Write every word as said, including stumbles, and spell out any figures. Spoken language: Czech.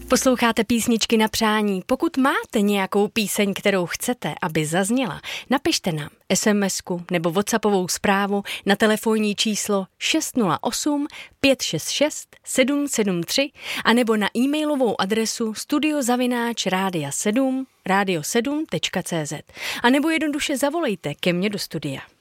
Posloucháte Písničky na přání. Pokud máte nějakou píseň, kterou chcete, aby zazněla, napište nám SMSku nebo WhatsAppovou zprávu na telefonní číslo šest nula osm pět šest šest sedm sedm tři a nebo na e-mailovou adresu studio zavináč rádia sedm rádio sedm tečka cé zet a nebo jednoduše zavolejte ke mně do studia.